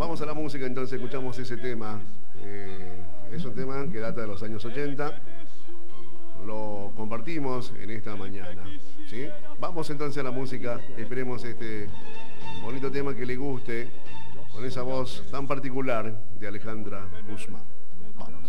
vamos a la música entonces, escuchamos ese tema. Es un tema que data de los años 80. Lo compartimos en esta mañana, ¿sí? Vamos entonces a la música, esperemos este bonito tema que le guste, con esa voz tan particular de Alejandra Guzmán.